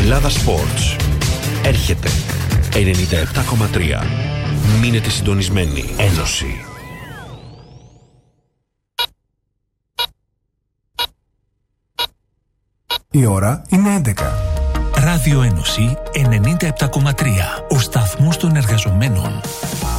Ελλάδα Sports. Έρχεται 97,3. Μείνετε συντονισμένοι. Ένωση. Η ώρα είναι 11. Ράδιο Ένωση 97,3. Ο σταθμός των εργαζομένων.